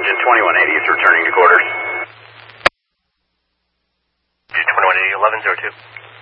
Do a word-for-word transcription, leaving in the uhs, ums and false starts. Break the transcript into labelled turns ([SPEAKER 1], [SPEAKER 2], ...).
[SPEAKER 1] engine twenty-one eighty is returning to quarters.
[SPEAKER 2] twenty-one eighty, eleven zero two.